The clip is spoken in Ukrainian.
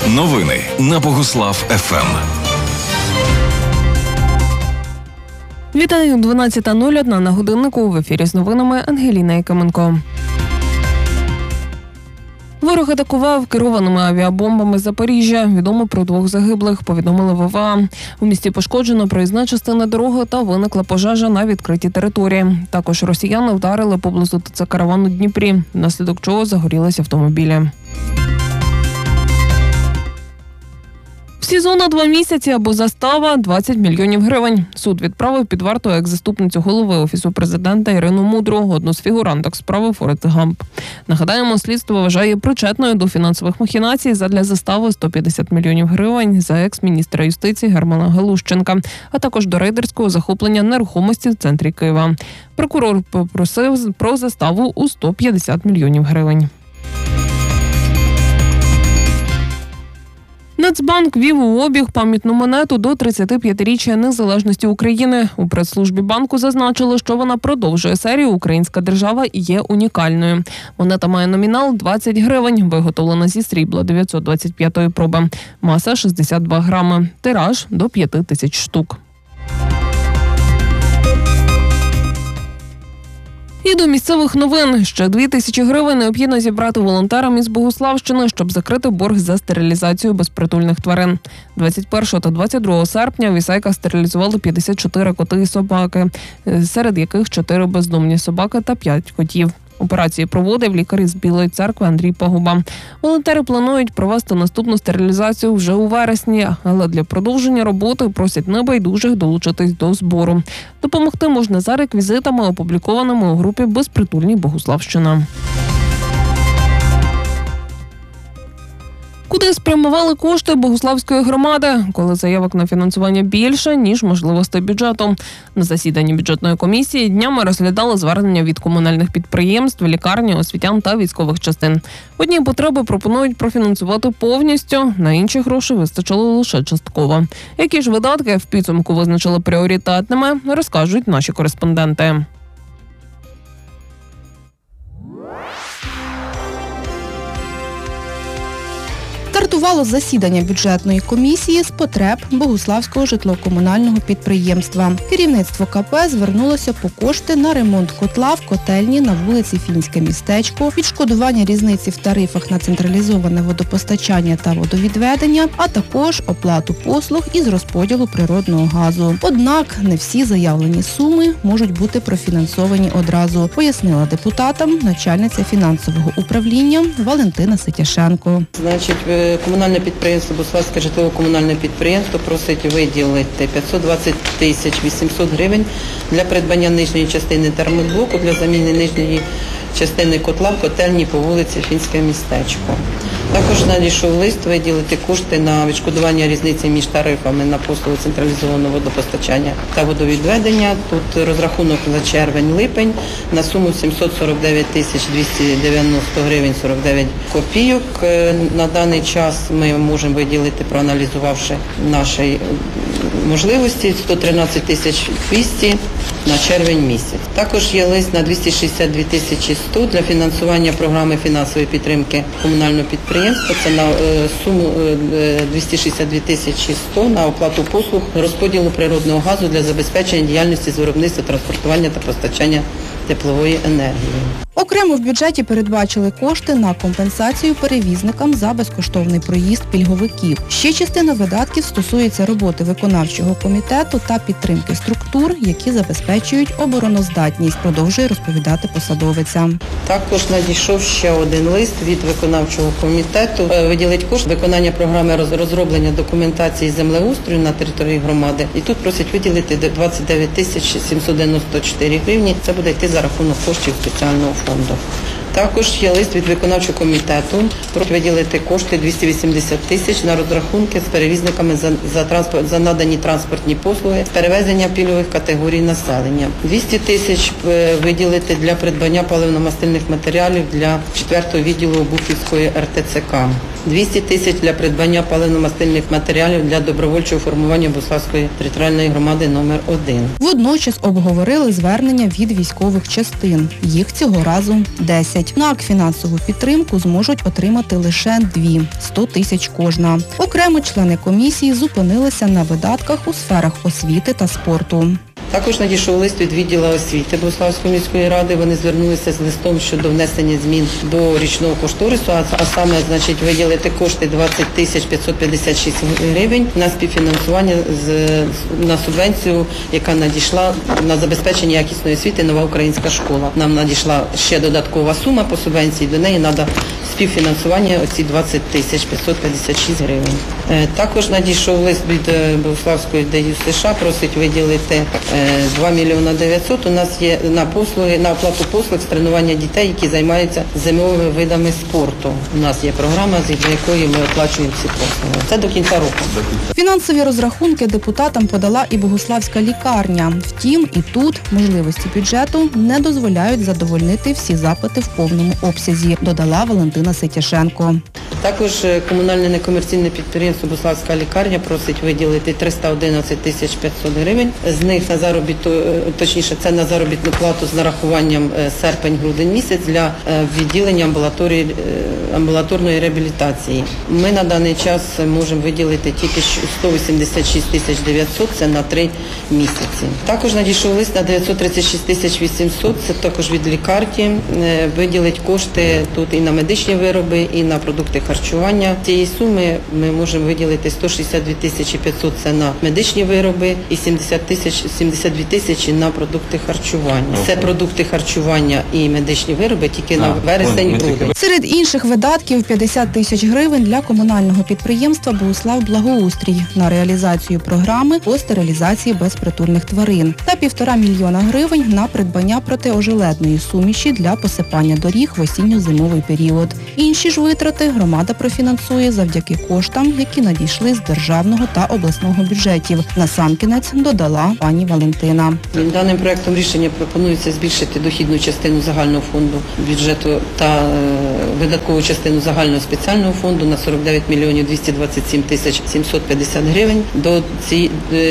Новини на Богуслав ФМ. Вітаю, 12:01 на годиннику. В ефірі з новинами Ангеліна Якименко. Ворог атакував керованими авіабомбами Запоріжжя. Відомо про 2 загиблих, повідомили в ОВА. У місті пошкоджено проїзна частина дороги та виникла пожежа на відкритій території. Також росіяни вдарили поблизу ТЦ-караван у Дніпрі, внаслідок чого загорілися автомобілі. СІЗО на 2 місяці або застава – 20 мільйонів гривень. Суд відправив під варту екс-заступницю голови Офісу президента Ірину Мудру, одну з фігуранток справи Форест Гамп. Нагадаємо, слідство вважає причетною до фінансових махінацій задля застави 150 мільйонів гривень за екс-міністра юстиції Германа Галущенка, а також до рейдерського захоплення нерухомості в центрі Києва. Прокурор попросив про заставу у 150 мільйонів гривень. Нацбанк ввів у обіг пам'ятну монету до 35-річчя незалежності України. У прес-службі банку зазначили, що вона продовжує серію «Українська держава» і є унікальною. Монета має номінал 20 гривень, виготовлена зі срібла 925-ї проби. Маса – 62 грами. Тираж – до 5 тисяч штук. І до місцевих новин. Ще 2 тисячі гривень необхідно зібрати волонтерам із Богуславщини, щоб закрити борг за стерилізацію безпритульних тварин. 21 та 22 серпня в Ісайках стерилізували 54 коти і собаки, серед яких 4 бездомні собаки та 5 котів. Операції проводив лікар із Білої церкви Андрій Пагуба. Волонтери планують провести наступну стерилізацію вже у вересні, але для продовження роботи просять небайдужих долучитись до збору. Допомогти можна за реквізитами, опублікованими у групі «Безпритульні Богуславщина». Куди спрямували кошти Богуславської громади, коли заявок на фінансування більше, ніж можливостей бюджету? На засіданні бюджетної комісії днями розглядали звернення від комунальних підприємств, лікарні, освітян та військових частин. Одні потреби пропонують профінансувати повністю, на інші гроші вистачило лише частково. Які ж видатки в підсумку визначили пріоритетними, розкажуть наші кореспонденти. Стартувало засідання бюджетної комісії з потреб Богуславського житлово-комунального підприємства. Керівництво КП звернулося по кошти на ремонт котла в котельні на вулиці Фінське містечко, відшкодування різниці в тарифах на централізоване водопостачання та водовідведення, а також оплату послуг із розподілу природного газу. Однак не всі заявлені суми можуть бути профінансовані одразу, пояснила депутатам начальниця фінансового управління Валентина Ситяшенко. Комунальне підприємство, Богуславське житлово-комунальне підприємство просить виділити 520 тисяч 800 гривень для придбання нижньої частини термоблоку для заміни нижньої частини котла в котельні по вулиці Фінське містечко. Також надійшов лист виділити кошти на відшкодування різниці між тарифами на послуги централізованого водопостачання та водовідведення. Тут розрахунок за червень-липень на суму 749 тисяч 290 гривень 49 копійок. На даний час ми можемо виділити, проаналізувавши наші можливості, 113 тисяч 200 на червень місяць. Також є лист на 262 тисячі 100 для фінансування програми фінансової підтримки комунального підприємства. Це на суму 262 тисячі 100 на оплату послуг розподілу природного газу для забезпечення діяльності з виробництва, транспортування та постачання теплової енергії. Окремо в бюджеті передбачили кошти на компенсацію перевізникам за безкоштовний проїзд пільговиків. Ще частина видатків стосується роботи виконавчого комітету та підтримки структур, які забезпечують обороноздатність, продовжує розповідати посадовиця. Також надійшов ще один лист від виконавчого комітету. Виділить кошти виконання програми розроблення документації землеустрою на території громади. І тут просять виділити 29 тисяч 794 гривні. Це буде йти за рахунок коштів спеціального фонду. Також є лист від виконавчого комітету про виділити кошти 280 тисяч на розрахунки з перевізниками за надані транспортні послуги з перевезення пільгових категорій населення. 200 тисяч виділити для придбання паливно-мастильних матеріалів для 4-го відділу Обухівської РТЦК. 200 тисяч для придбання паливно-мастильних матеріалів для добровольчого формування Богуславської територіальної громади номер 1. Водночас обговорили звернення від військових частин. Їх цього разу 10. На фінансову підтримку зможуть отримати лише 2 – 100 тисяч кожна. Окремо члени комісії зупинилися на видатках у сферах освіти та спорту. Також надійшов лист від відділу освіти Богуславської міської ради. Вони звернулися з листом щодо внесення змін до річного кошторису, а саме, виділити кошти 20 тисяч 556 гривень на співфінансування на субвенцію, яка надійшла на забезпечення якісної освіти «Нова українська школа». Нам надійшла ще додаткова сума по субвенції, до неї треба співфінансування оці 20 тисяч 556 гривень. Також надійшов лист від Богуславської ДЮСШ, просить виділити 2 мільйона 900 у нас є на оплату послуг з тренування дітей, які займаються зимовими видами спорту. У нас є програма, згідно якої ми оплачуємо ці послуги. Це до кінця року. Фінансові розрахунки депутатам подала і Богуславська лікарня. Втім, і тут можливості бюджету не дозволяють задовольнити всі запити в повному обсязі, додала Валентина Ситяшенко. Також комунальне некомерційне підприємство Богуславська лікарня просить виділити 311 тисяч 500 гривень. З них це на заробітну плату з нарахуванням серпень-грудень місяць для відділення амбулаторної реабілітації. Ми на даний час можемо виділити тільки 186 тисяч 900, це на 3 місяці. Також надійшов лист на 936 тисяч 800, це також від лікарні. Виділить кошти тут і на медичні вироби, і на продукти харчування. Цієї суми ми можемо виділити 162 тисячі 500 – це на медичні вироби і 72 тисячі на продукти харчування. Це продукти харчування і медичні вироби тільки на вересень-грудень. Серед інших видатків 50 тисяч гривень для комунального підприємства «Богуслав Благоустрій» на реалізацію програми по стерилізації безпритульних тварин та 1,5 мільйона гривень на придбання протиожеледної суміші для посипання доріг в осінньо-зимовий період. Інші ж витрати громада профінансує завдяки коштам, які надійшли з державного та обласного бюджетів. Насамкінець додала пані Валентина. Даним проектом рішення пропонується збільшити дохідну частину загального фонду бюджету та видаткову частину загального спеціального фонду на 49 мільйонів 227 тисяч 750 гривень. До